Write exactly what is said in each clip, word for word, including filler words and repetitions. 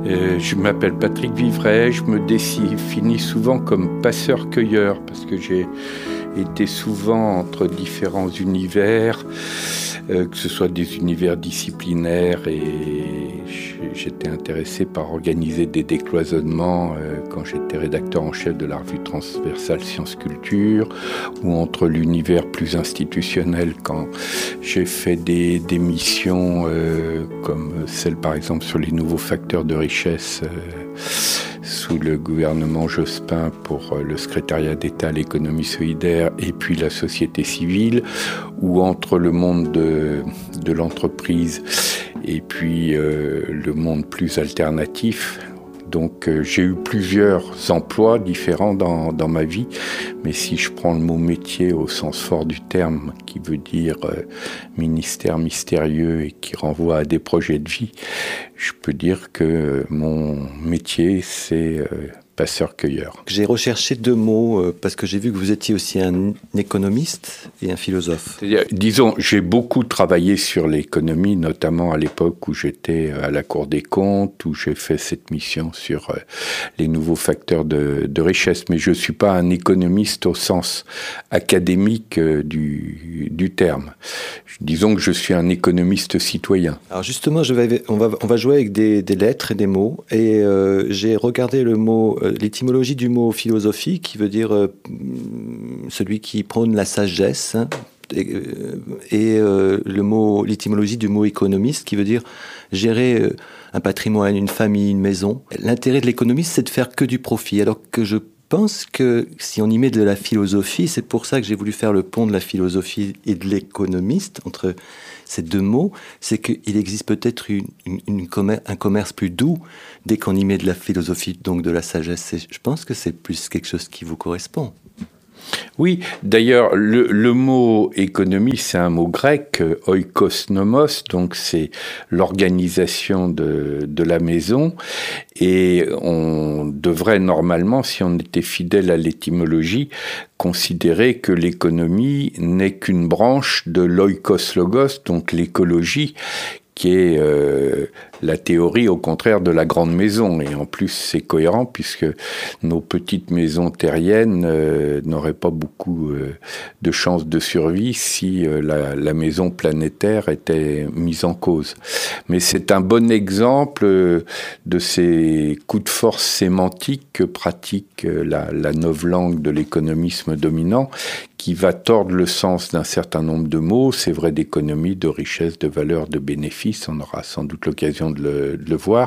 Euh, je m'appelle Patrick Vivray, je me définis souvent comme passeur-cueilleur parce que j'ai été souvent entre différents univers, euh, que ce soit des univers disciplinaires, et j'étais intéressé par organiser des décloisonnements euh, quand j'étais rédacteur en chef de la revue transversale Sciences Culture, ou entre l'univers plus institutionnel quand j'ai fait des, des missions euh, comme celle par exemple sur les nouveaux facteurs de richesse euh, sous le gouvernement Jospin pour le secrétariat d'État à l'économie solidaire et puis la société civile, ou entre le monde de, de l'entreprise et puis euh, le monde plus alternatif. Donc euh, j'ai eu plusieurs emplois différents dans, dans ma vie, mais si je prends le mot métier au sens fort du terme, qui veut dire euh, ministère mystérieux et qui renvoie à des projets de vie, je peux dire que mon métier c'est euh, passeur-cueilleur. J'ai recherché deux mots euh, parce que j'ai vu que vous étiez aussi un économiste et un philosophe. C'est-à-dire, disons, j'ai beaucoup travaillé sur l'économie, notamment à l'époque où j'étais à la Cour des comptes, où j'ai fait cette mission sur euh, les nouveaux facteurs de, de richesse. Mais je ne suis pas un économiste au sens académique euh, du, du terme. Disons que je suis un économiste citoyen. Alors justement, je vais, on, va, on va jouer avec des, des lettres et des mots. Et euh, j'ai regardé le mot... l'étymologie du mot philosophie, qui veut dire euh, celui qui prône la sagesse, hein, et, et euh, le mot, l'étymologie du mot économiste, qui veut dire gérer euh, un patrimoine, une famille, une maison. L'intérêt de l'économiste, c'est de faire que du profit, alors que je pense que si on y met de la philosophie, c'est pour ça que j'ai voulu faire le pont de la philosophie et de l'économiste, entre ces deux mots, c'est qu'il existe peut-être une, une, une commer- un commerce plus doux dès qu'on y met de la philosophie, donc de la sagesse. Et je pense que c'est plus quelque chose qui vous correspond. Oui, d'ailleurs, le, le mot économie, c'est un mot grec, oikos nomos, donc c'est l'organisation de, de la maison. Et on devrait normalement, si on était fidèle à l'étymologie, considérer que l'économie n'est qu'une branche de l'oikos logos, donc l'écologie, qui est euh, la théorie au contraire de la grande maison. Et en plus, c'est cohérent puisque nos petites maisons terriennes euh, n'auraient pas beaucoup euh, de chances de survie si euh, la, la maison planétaire était mise en cause. Mais c'est un bon exemple euh, de ces coups de force sémantiques que pratique euh, la, la novlangue de l'économisme dominant, qui va tordre le sens d'un certain nombre de mots. C'est vrai d'économie, de richesse, de valeur, de bénéfice. On aura sans doute l'occasion de le, de le voir,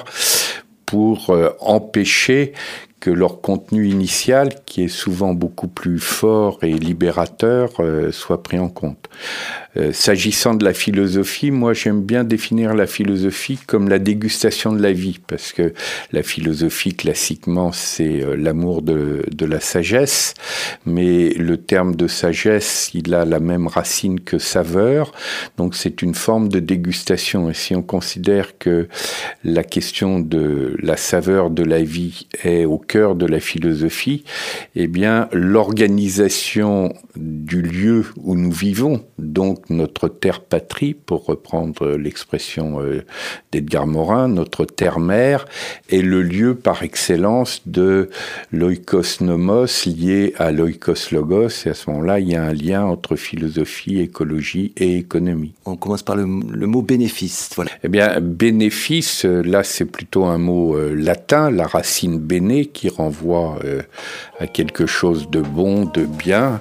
pour euh, empêcher que leur contenu initial, qui est souvent beaucoup plus fort et libérateur, euh, soit pris en compte. Euh, s'agissant de la philosophie, moi j'aime bien définir la philosophie comme la dégustation de la vie, parce que la philosophie classiquement c'est euh, l'amour de, de la sagesse, mais le terme de sagesse il a la même racine que saveur, donc c'est une forme de dégustation. Et si on considère que la question de la saveur de la vie est au cœur de la philosophie, eh bien l'organisation du lieu où nous vivons, donc notre terre-patrie, pour reprendre l'expression euh, d'Edgar Morin, notre terre-mère, est le lieu par excellence de l'oikos nomos lié à l'oikos logos, et à ce moment-là, il y a un lien entre philosophie, écologie et économie. On commence par le, le mot bénéfice. Voilà. Eh bien, bénéfice, là, c'est plutôt un mot euh, latin, la racine bene, qui renvoie euh, à quelque chose de bon, de bien.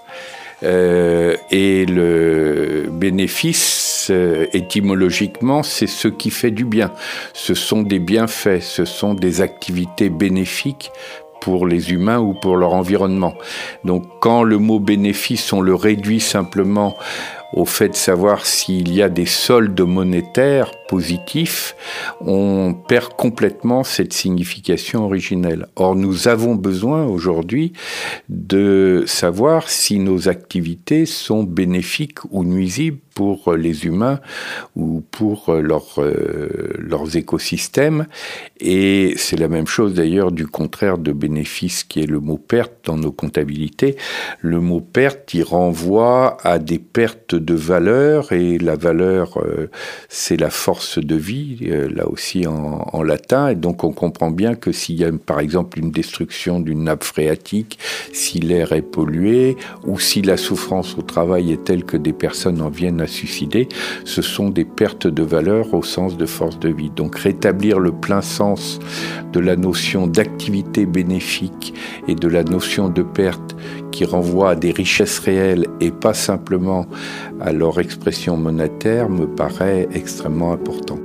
Euh, et le bénéfice, euh, étymologiquement, c'est ce qui fait du bien. Ce sont des bienfaits, ce sont des activités bénéfiques pour les humains ou pour leur environnement. Donc, quand le mot bénéfice, on le réduit simplement au fait de savoir s'il y a des soldes monétaires positifs, on perd complètement cette signification originelle. Or, nous avons besoin aujourd'hui de savoir si nos activités sont bénéfiques ou nuisibles pour les humains ou pour leur, euh, leurs écosystèmes. Et c'est la même chose d'ailleurs du contraire de bénéfice qui est le mot perte dans nos comptabilités. Le mot perte, il renvoie à des pertes de valeur, et la valeur, euh, c'est la force de vie, euh, là aussi en, en latin. Et donc on comprend bien que s'il y a par exemple une destruction d'une nappe phréatique, si l'air est pollué, ou si la souffrance au travail est telle que des personnes en viennent à suicider, ce sont des pertes de valeur au sens de force de vie. Donc rétablir le plein sens de la notion d'activité bénéfique et de la notion de perte qui renvoie à des richesses réelles et pas simplement à leur expression monétaire me paraît extrêmement important.